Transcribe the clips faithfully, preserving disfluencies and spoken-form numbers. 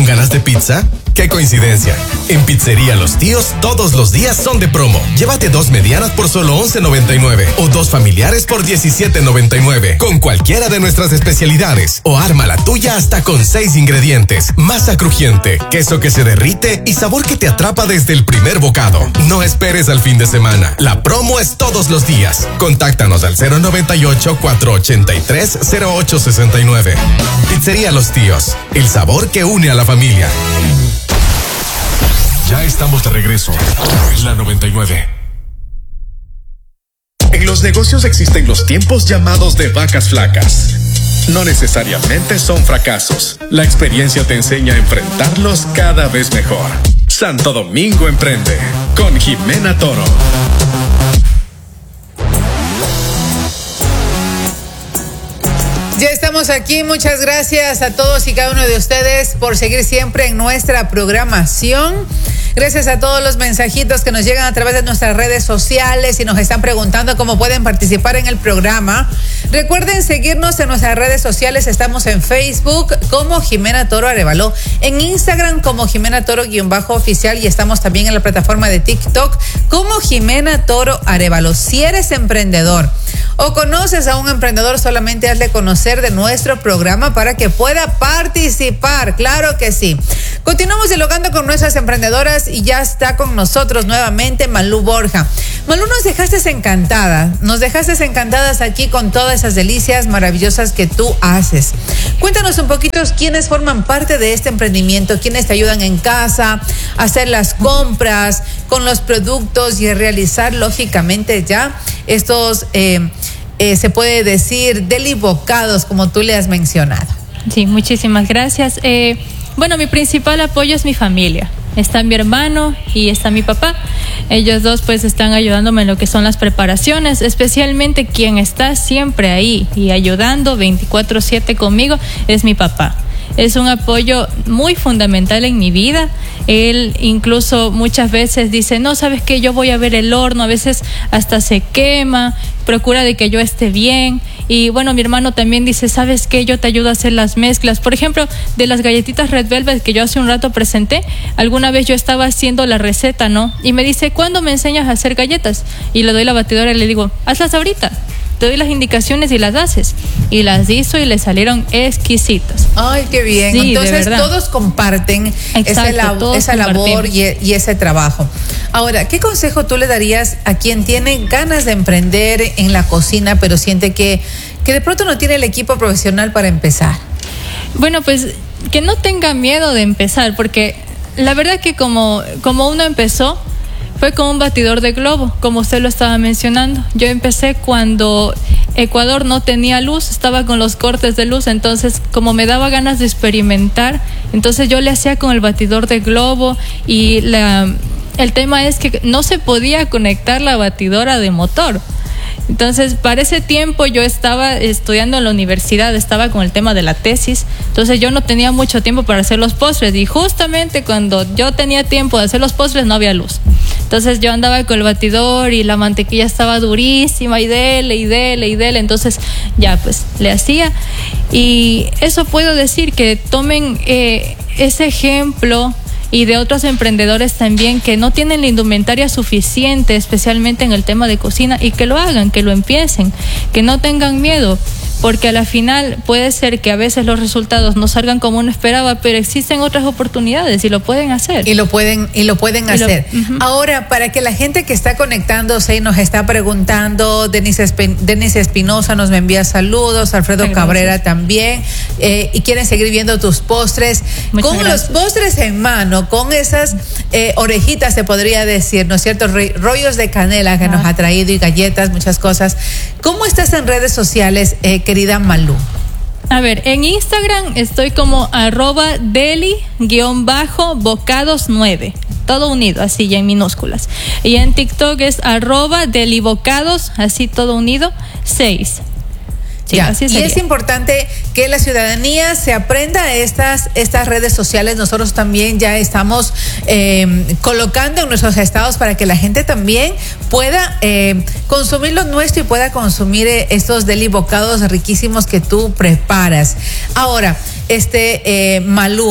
ganas de pizza? ¡Qué coincidencia! En Pizzería Los Tíos, todos los días son de promo. Llévate dos medianas por solo once noventa y nueve o dos familiares por diecisiete noventa y nueve con cualquiera de nuestras especialidades. O arma la tuya hasta con seis ingredientes. Masa crujiente, queso que se derrite y sabor que te atrapa desde el primer bocado. No esperes al fin de semana. La promo es todos los días. Contáctanos al cero noventa y ocho, cuatrocientos ochenta y tres, cero ocho sesenta y nueve. Pizzería Los Tíos, el sabor que une a la familia. Ya estamos de regreso. La noventa y nueve. En los negocios existen los tiempos llamados de vacas flacas. No necesariamente son fracasos. La experiencia te enseña a enfrentarlos cada vez mejor. Santo Domingo Emprende con Jimena Toro. Ya estamos aquí, muchas gracias a todos y cada uno de ustedes por seguir siempre en nuestra programación. Gracias a todos los mensajitos que nos llegan a través de nuestras redes sociales y nos están preguntando cómo pueden participar en el programa. Recuerden seguirnos en nuestras redes sociales. Estamos en Facebook como Jimena Toro Arévalo, en Instagram como Jimena Toro-oficial y estamos también en la plataforma de TikTok como Jimena Toro Arévalo. Si eres emprendedor o conoces a un emprendedor, solamente hazle conocer de nuestro programa para que pueda participar. Claro que sí. Continuamos dialogando con nuestras emprendedoras y ya está con nosotros nuevamente Malú Borja. Malú, nos dejaste encantada, nos dejaste encantadas aquí con todas esas delicias maravillosas que tú haces. Cuéntanos un poquito quiénes forman parte de este emprendimiento, quiénes te ayudan en casa, a hacer las compras con los productos y a realizar lógicamente ya estos, eh, eh, se puede decir, deli bocados como tú le has mencionado. Sí, muchísimas gracias. Eh, bueno, mi principal apoyo es mi familia. Está mi hermano y está mi papá. Ellos dos pues están ayudándome en lo que son las preparaciones, especialmente quien está siempre ahí y ayudando veinticuatro siete conmigo es mi papá. Es un apoyo muy fundamental en mi vida. Él incluso muchas veces dice, no, ¿sabes qué? Yo voy a ver el horno, a veces hasta se quema, procura de que yo esté bien. Y bueno, mi hermano también dice, ¿sabes qué? Yo te ayudo a hacer las mezclas. Por ejemplo, de las galletitas Red Velvet que yo hace un rato presenté, alguna vez yo estaba haciendo la receta, ¿no? Y me dice, ¿cuándo me enseñas a hacer galletas? Y le doy la batidora y le digo, hazlas ahorita. Te doy las indicaciones y las haces. Y las hizo y le salieron exquisitas. Ay, qué bien. Sí, entonces todos comparten Exacto, esa, lab- todos esa labor y, y ese trabajo. Ahora, ¿qué consejo tú le darías a quien tiene ganas de emprender en la cocina, pero siente que, que de pronto no tiene el equipo profesional para empezar? Bueno, pues que no tenga miedo de empezar, porque la verdad que como, como uno empezó, fue con un batidor de globo, como usted lo estaba mencionando. Yo empecé cuando Ecuador no tenía luz, estaba con los cortes de luz, entonces como me daba ganas de experimentar, entonces yo le hacía con el batidor de globo y la, el tema es que no se podía conectar la batidora de motor. Entonces, para ese tiempo yo estaba estudiando en la universidad, estaba con el tema de la tesis, entonces yo no tenía mucho tiempo para hacer los postres y justamente cuando yo tenía tiempo de hacer los postres no había luz. Entonces yo andaba con el batidor y la mantequilla estaba durísima y dele y dele y dele, entonces ya pues le hacía. Y eso puedo decir, que tomen eh, ese ejemplo y de otros emprendedores también que no tienen la indumentaria suficiente, especialmente en el tema de cocina, y que lo hagan, que lo empiecen, que no tengan miedo, porque a la final puede ser que a veces los resultados no salgan como uno esperaba, pero existen otras oportunidades y lo pueden hacer. Y lo pueden, y lo pueden y hacer. Lo, uh-huh. Ahora, para que la gente que está conectándose y nos está preguntando, Denise, Esp- Denise Espinosa nos envía saludos, Alfredo Gracias. Cabrera también, eh, y quieren seguir viendo tus postres. Muchas con gracias. Los postres en mano, con esas eh, orejitas, se podría decir, ¿no es cierto? Rollos de canela que ah. nos ha traído y galletas, muchas cosas. ¿Cómo estás en redes sociales, eh, querida Malú? A ver, en Instagram estoy como arroba deli-bocados nueve, todo unido, así ya en minúsculas. Y en TikTok es arroba delibocados, así todo unido, seis. Sí, ya. Así y es importante que la ciudadanía se aprenda estas, estas redes sociales. Nosotros también ya estamos eh, colocando en nuestros estados para que la gente también pueda eh, consumir lo nuestro y pueda consumir eh, estos deli bocados riquísimos que tú preparas. Ahora, este eh, Malú,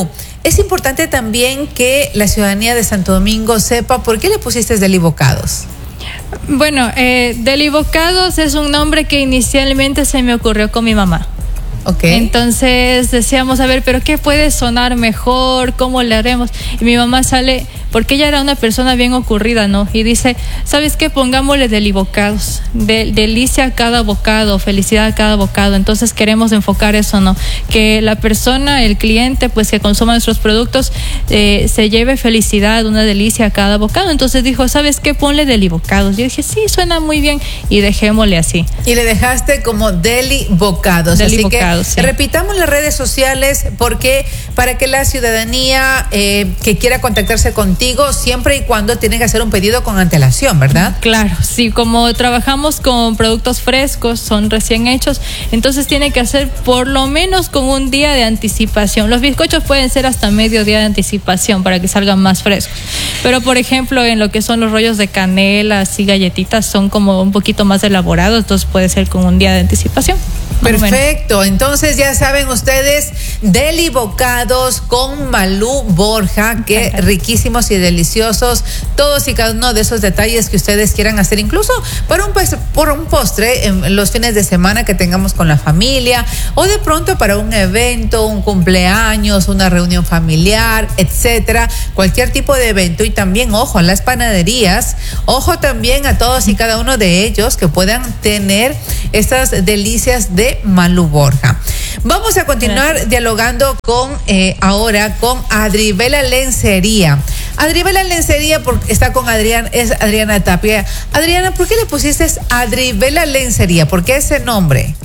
es importante también que la ciudadanía de Santo Domingo sepa por qué le pusiste Deli Bocados. Bueno, eh, Deli Bocados es un nombre que inicialmente se me ocurrió con mi mamá. Okay. Entonces decíamos, a ver, pero ¿qué puede sonar mejor? ¿Cómo le haremos? Y mi mamá sale, porque ella era una persona bien ocurrida, ¿no? Y dice, ¿sabes qué? Pongámosle delibocados, de, delicia a cada bocado, felicidad a cada bocado. Entonces queremos enfocar eso, ¿no? Que la persona, el cliente, pues que consuma nuestros productos, eh, se lleve felicidad, una delicia a cada bocado. Entonces dijo, ¿sabes qué? Ponle delibocados. Yo dije, sí, suena muy bien y dejémosle así. Y le dejaste como delibocados. Así que Sí. repitamos las redes sociales porque para que la ciudadanía eh, que quiera contactarse contigo siempre y cuando tiene que hacer un pedido con antelación, ¿verdad? Claro, sí, como trabajamos con productos frescos, son recién hechos, entonces tiene que hacer por lo menos con un día de anticipación. Los bizcochos pueden ser hasta medio día de anticipación para que salgan más frescos, pero por ejemplo en lo que son los rollos de canela y galletitas son como un poquito más elaborados, entonces puede ser con un día de anticipación. Perfecto, entonces ya saben ustedes, Deli Bocados con Malú Borja, que riquísimos y deliciosos, todos y cada uno de esos detalles que ustedes quieran hacer, incluso para un, por un postre en los fines de semana que tengamos con la familia, o de pronto para un evento, un cumpleaños, una reunión familiar, etcétera, cualquier tipo de evento. Y también, ojo, a las panaderías, ojo también a todos y cada uno de ellos que puedan tener estas delicias de Malú Borja. Vamos a continuar Gracias. dialogando con eh, ahora con Adribela Lencería. Adribela Lencería porque está con Adrián, es Adriana Tapia. Adriana, ¿por qué le pusiste Adribela Lencería? ¿Por qué ese nombre?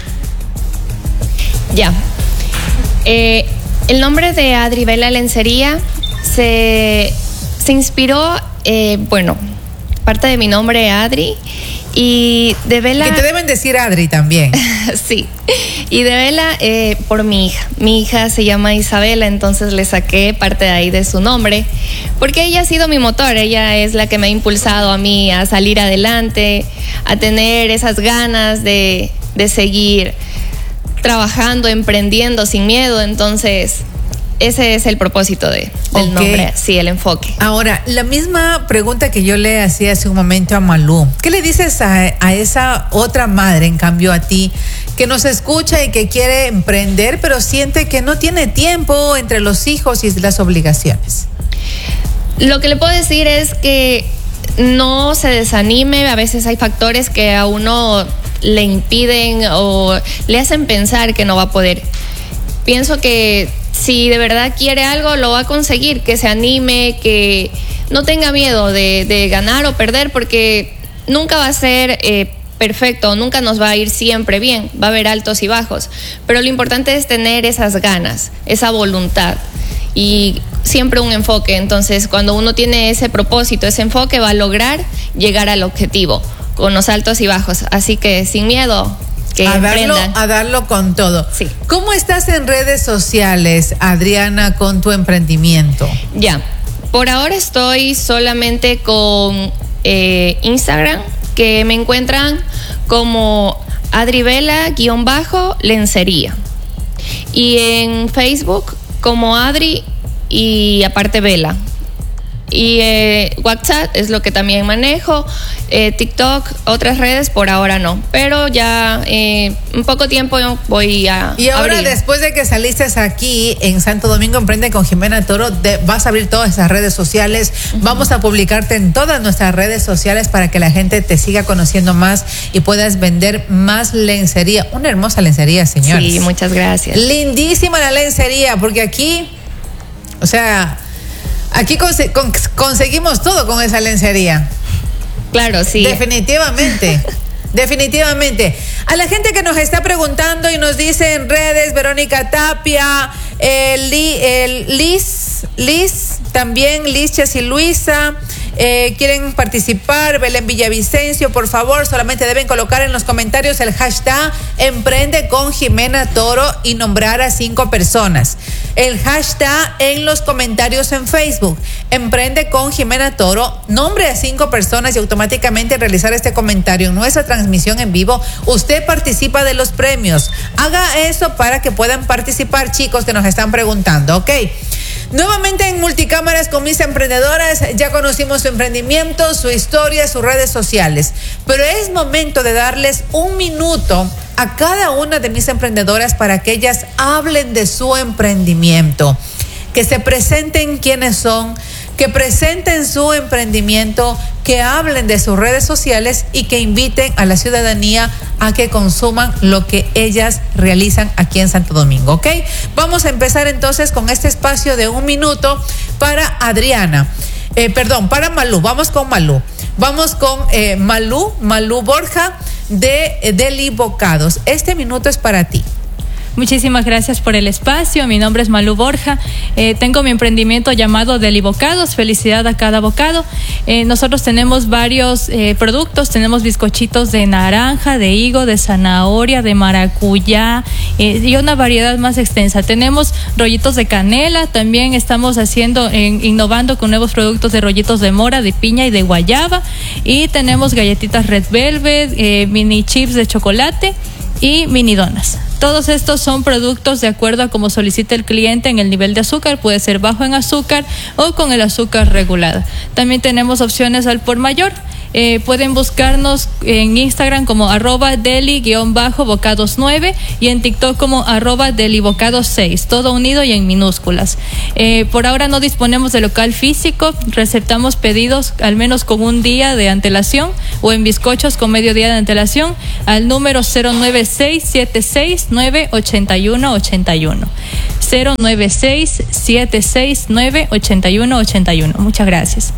Ya. Eh, el nombre de Adribela Lencería se, se inspiró, eh, bueno, parte de mi nombre, Adri. Y de Vela. Que te deben decir Adri también. Sí. Y de Vela eh, por mi hija. Mi hija se llama Isabela, entonces le saqué parte de ahí de su nombre. Porque ella ha sido mi motor. Ella es la que me ha impulsado a mí a salir adelante, a tener esas ganas de, de seguir trabajando, emprendiendo sin miedo. Entonces, ese es el propósito de, del okay. nombre, sí, el enfoque. Ahora, la misma pregunta que yo le hacía hace un momento a Malú. ¿Qué le dices a, a esa otra madre, en cambio a ti, que nos escucha y que quiere emprender, pero siente que no tiene tiempo entre los hijos y las obligaciones? Lo que le puedo decir es que no se desanime. A veces hay factores que a uno le impiden o le hacen pensar que no va a poder. Pienso que si de verdad quiere algo, lo va a conseguir, que se anime, que no tenga miedo de, de ganar o perder, porque nunca va a ser eh, perfecto, nunca nos va a ir siempre bien, va a haber altos y bajos, pero lo importante es tener esas ganas, esa voluntad y siempre un enfoque. Entonces, cuando uno tiene ese propósito, ese enfoque, va a lograr llegar al objetivo con los altos y bajos, así que sin miedo. Que a darlo, a darlo con todo. Sí. ¿Cómo estás en redes sociales, Adriana, con tu emprendimiento? Ya, por ahora estoy solamente con eh, Instagram, que me encuentran como Adribela-Lencería. Y en Facebook como Adri y aparte Vela. Y eh, WhatsApp es lo que también manejo, eh, TikTok, otras redes por ahora no, pero ya eh, en poco tiempo voy a Y ahora abrir. Después de que saliste aquí en Santo Domingo Emprende con Jimena Toro, de, vas a abrir todas esas redes sociales, uh-huh. Vamos a publicarte en todas nuestras redes sociales para que la gente te siga conociendo más y puedas vender más lencería. Una hermosa lencería, señores. Sí, muchas gracias. Lindísima la lencería, porque aquí, o sea... Aquí conse- con- conseguimos todo con esa lencería. Claro, sí. Definitivamente. Definitivamente. A la gente que nos está preguntando y nos dice en redes, Verónica Tapia, eh, Li, eh, Liz, Liz, también Liz, Chess y Luisa, eh, quieren participar, Belén Villavicencio, por favor, solamente deben colocar en los comentarios el hashtag Emprende con Jimena Toro y nombrar a cinco personas. El hashtag en los comentarios en Facebook, Emprende con Jimena Toro, nombre a cinco personas y automáticamente al realizar este comentario en nuestra transmisión en vivo, usted participa de los premios. Haga eso para que puedan participar, chicos que nos están preguntando, ¿ok? Nuevamente en Multicámaras con mis emprendedoras, ya conocimos su emprendimiento, su historia, sus redes sociales, pero es momento de darles un minuto a cada una de mis emprendedoras para que ellas hablen de su emprendimiento, que se presenten quiénes son, que presenten su emprendimiento, que hablen de sus redes sociales y que inviten a la ciudadanía a que consuman lo que ellas realizan aquí en Santo Domingo, ¿ok? Vamos a empezar entonces con este espacio de un minuto para Adriana, eh, perdón, para Malú. Vamos con Malú. Vamos con eh, Malú, Malú Borja de eh, Deli Bocados. Este minuto es para ti. Muchísimas gracias por el espacio. Mi nombre es Malú Borja. Eh, tengo mi emprendimiento llamado Deli Bocados. Felicidad a cada bocado. Eh, nosotros tenemos varios eh, productos. Tenemos bizcochitos de naranja, de higo, de zanahoria, de maracuyá eh, y una variedad más extensa. Tenemos rollitos de canela. También estamos haciendo, eh, innovando con nuevos productos de rollitos de mora, de piña y de guayaba. Y tenemos galletitas Red Velvet, eh, mini chips de chocolate y mini donas. Todos estos son productos de acuerdo a como solicite el cliente en el nivel de azúcar. Puede ser bajo en azúcar o con el azúcar regulada. También tenemos opciones al por mayor. Eh, pueden buscarnos en Instagram como arroba deli-bocados nueve y en TikTok como arroba delibocados seis, todo unido y en minúsculas. Eh, por ahora no disponemos de local físico, receptamos pedidos al menos con un día de antelación o en bizcochos con medio día de antelación al número cero nueve seis siete seis nueve ocho uno ocho uno. cero nueve seis siete seis nueve ocho uno ocho uno. Muchas gracias.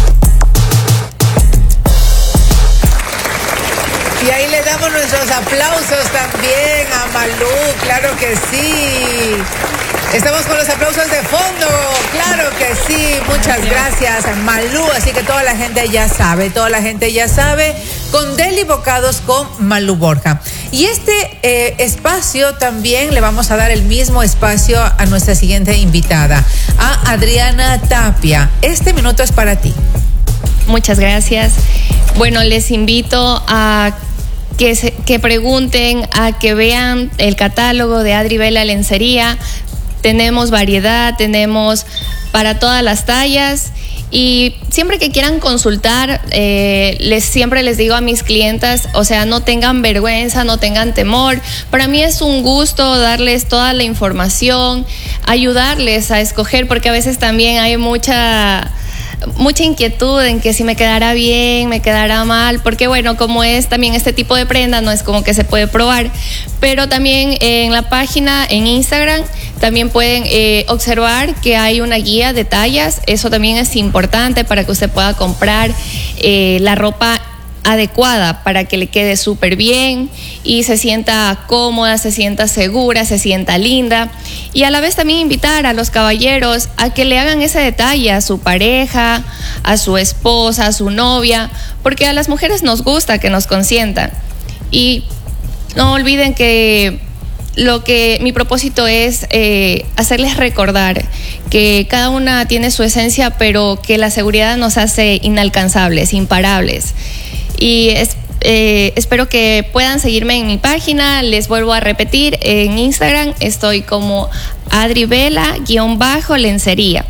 Y ahí le damos nuestros aplausos también a Malú, claro que sí. Estamos con los aplausos de fondo, claro que sí. Muchas gracias, Malú. Así que toda la gente ya sabe, toda la gente ya sabe, con Deli Bocados con Malú Borja. Y este eh, espacio también le vamos a dar el mismo espacio a nuestra siguiente invitada, a Adriana Tapia. Este minuto es para ti. Muchas gracias. Bueno, les invito a que, se, que pregunten, a que vean el catálogo de Adri Vela Lencería. Tenemos variedad, tenemos para todas las tallas y siempre que quieran consultar, eh, les siempre les digo a mis clientas, o sea, no tengan vergüenza, no tengan temor. Para mí es un gusto darles toda la información, ayudarles a escoger, porque a veces también hay mucha... mucha inquietud en que si me quedará bien, me quedará mal, porque bueno, como es también este tipo de prenda, no es como que se puede probar, pero también en la página, en Instagram, también pueden eh, observar que hay una guía de tallas. Eso también es importante para que usted pueda comprar eh, la ropa adecuada para que le quede súper bien y se sienta cómoda, se sienta segura, se sienta linda. Y a la vez también invitar a los caballeros a que le hagan ese detalle a su pareja, a su esposa, a su novia, porque a las mujeres nos gusta que nos consientan. Y no olviden que lo que mi propósito es eh, hacerles recordar que cada una tiene su esencia, pero que la seguridad nos hace inalcanzables, imparables. Y es, eh, espero que puedan seguirme en mi página. Les vuelvo a repetir, en Instagram estoy como Adri Vela-lencería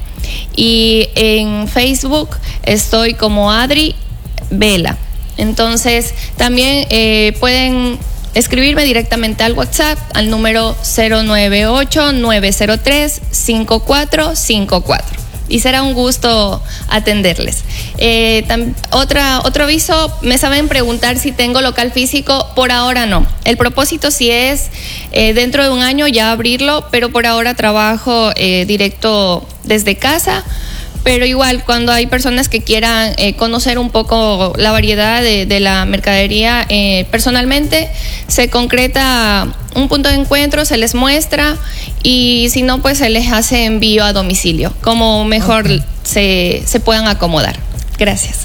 y en Facebook estoy como Adri Vela. Entonces también eh, pueden escribirme directamente al WhatsApp al número cero nueve ocho nueve cero tres cinco cuatro cinco cuatro. Y será un gusto atenderles. Eh, tam, otra, otro aviso, me saben preguntar si tengo local físico. Por ahora no. El propósito sí es eh, dentro de un año ya abrirlo, pero por ahora trabajo eh, directo desde casa. Pero igual, cuando hay personas que quieran eh, conocer un poco la variedad de, de la mercadería eh, personalmente, se concreta un punto de encuentro, se les muestra y si no, pues se les hace envío a domicilio, como mejor okay. se, se puedan acomodar. Gracias.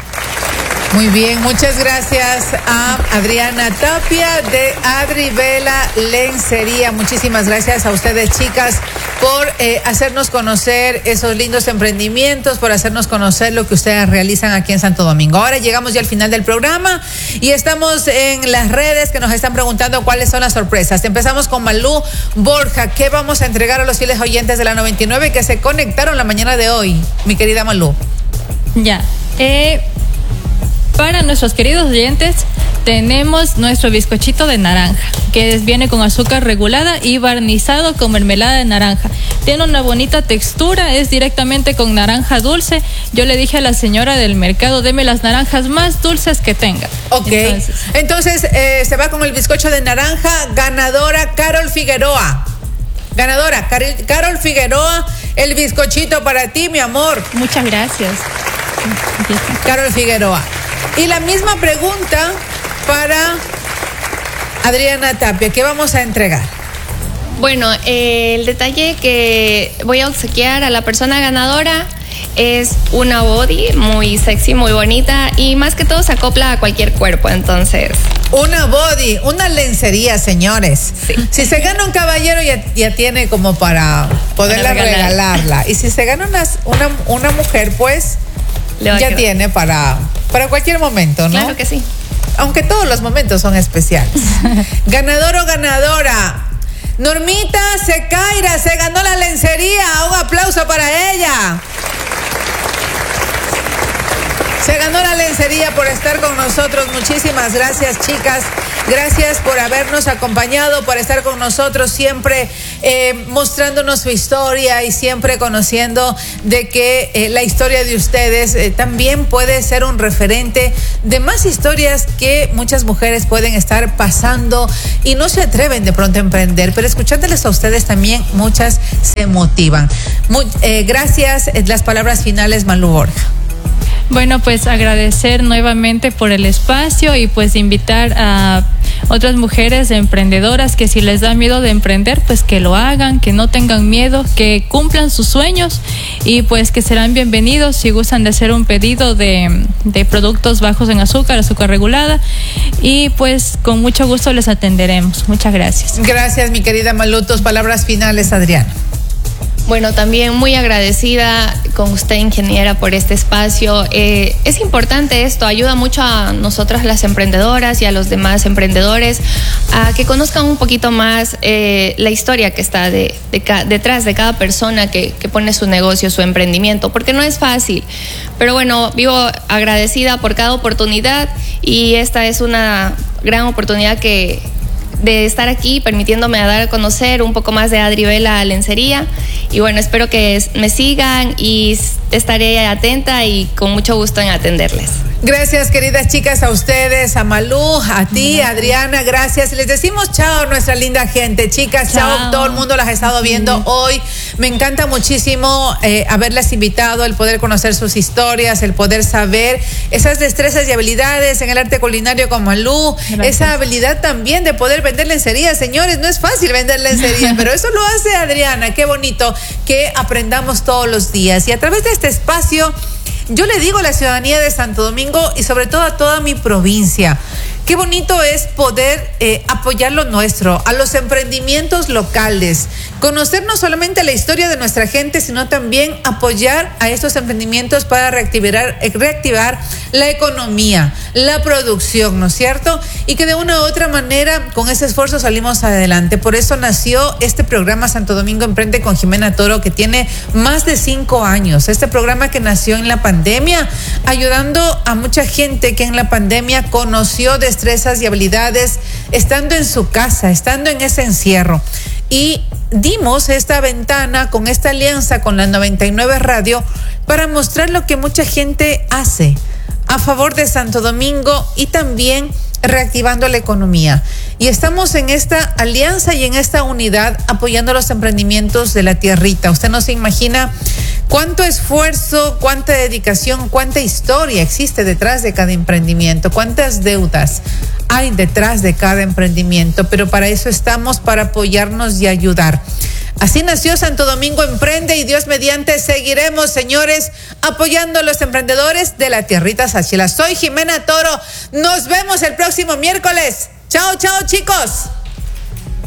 Muy bien, muchas gracias a Adriana Tapia de Adri Vela Lencería. Muchísimas gracias a ustedes, chicas, por eh, hacernos conocer esos lindos emprendimientos, por hacernos conocer lo que ustedes realizan aquí en Santo Domingo. Ahora llegamos ya al final del programa y estamos en las redes que nos están preguntando cuáles son las sorpresas. Empezamos con Malú Borja. ¿Qué vamos a entregar a los fieles oyentes de la noventa y nueve que se conectaron la mañana de hoy, mi querida Malú? Ya. Eh, para nuestros queridos oyentes, tenemos nuestro bizcochito de naranja, que es, viene con azúcar regulada y barnizado con mermelada de naranja. Tiene una bonita textura, es directamente con naranja dulce. Yo le dije a la señora del mercado, deme las naranjas más dulces que tenga. Ok, entonces, entonces eh, se va con el bizcocho de naranja. Ganadora Carol Figueroa. Ganadora Carol, Carol Figueroa, el bizcochito para ti, mi amor. Muchas gracias. Carol Figueroa. Y la misma pregunta para Adriana Tapia. ¿Qué vamos a entregar? Bueno, eh, el detalle que voy a obsequiar a la persona ganadora es una body muy sexy, muy bonita y más que todo se acopla a cualquier cuerpo, entonces... Una body, una lencería, señores. Sí. Si se gana un caballero ya, ya tiene como para poderla para regalar. regalarla. Y si se gana una, una, una mujer, pues ya tiene para, para cualquier momento, ¿no? Claro que sí. Aunque todos los momentos son especiales. Ganador o ganadora. Normita Secaira se ganó la lencería. Un aplauso para ella. Se ganó la lencería por estar con nosotros. Muchísimas gracias, chicas. Gracias por habernos acompañado, por estar con nosotros, siempre eh, mostrándonos su historia y siempre conociendo de que eh, la historia de ustedes eh, también puede ser un referente de más historias que muchas mujeres pueden estar pasando y no se atreven de pronto a emprender, pero escuchándoles a ustedes también muchas se motivan. Muy, eh, gracias. Las palabras finales, Malú Borja. Bueno, pues agradecer nuevamente por el espacio y pues invitar a otras mujeres emprendedoras que si les da miedo de emprender, pues que lo hagan, que no tengan miedo, que cumplan sus sueños y pues que serán bienvenidos si gustan de hacer un pedido de, de productos bajos en azúcar, azúcar regulada y pues con mucho gusto les atenderemos. Muchas gracias. Gracias, mi querida Malú. Tus palabras finales, Adriana. Bueno, también muy agradecida con usted, ingeniera, por este espacio. Eh, es importante esto, ayuda mucho a nosotras las emprendedoras y a los demás emprendedores a que conozcan un poquito más eh, la historia que está de, de ca- detrás de cada persona que, que pone su negocio, su emprendimiento, porque no es fácil. Pero bueno, vivo agradecida por cada oportunidad y esta es una gran oportunidad que... de estar aquí, permitiéndome a dar a conocer un poco más de Adrivela Lencería. Y bueno, espero que me sigan y estaré atenta y con mucho gusto en atenderles. Gracias, queridas chicas, a ustedes, a Malú, a ti, a Adriana, gracias. Les decimos chao, nuestra linda gente. Chicas, chao, chao. Todo el mundo las ha estado viendo sí. hoy. Me encanta muchísimo eh, haberlas invitado, el poder conocer sus historias, el poder saber esas destrezas y habilidades en el arte culinario con Malú. Gracias. Esa habilidad también de poder vender lencería, señores. No es fácil vender lencería, pero eso lo hace Adriana. Qué bonito que aprendamos todos los días. Y a través de este espacio, yo le digo a la ciudadanía de Santo Domingo y sobre todo a toda mi provincia, qué bonito es poder eh, apoyar lo nuestro, a los emprendimientos locales, conocer no solamente la historia de nuestra gente, sino también apoyar a estos emprendimientos para reactivar, reactivar la economía, la producción, ¿no es cierto? Y que de una u otra manera con ese esfuerzo salimos adelante. Por eso nació este programa Santo Domingo Emprende con Jimena Toro, que tiene más de cinco años. Este programa que nació en la pandemia, ayudando a mucha gente que en la pandemia conoció destrezas y habilidades estando en su casa, estando en ese encierro. Y dimos esta ventana con esta alianza con la noventa y nueve Radio para mostrar lo que mucha gente hace a favor de Santo Domingo y también reactivando la economía. Y estamos en esta alianza y en esta unidad apoyando los emprendimientos de la tierrita. Usted no se imagina cuánto esfuerzo, cuánta dedicación, cuánta historia existe detrás de cada emprendimiento, cuántas deudas hay detrás de cada emprendimiento, pero para eso estamos, para apoyarnos y ayudar. Así nació Santo Domingo Emprende y Dios mediante seguiremos, señores, apoyando a los emprendedores de la tierrita Sáchila. Soy Jimena Toro. Nos vemos el próximo miércoles. Chao, chao, chicos.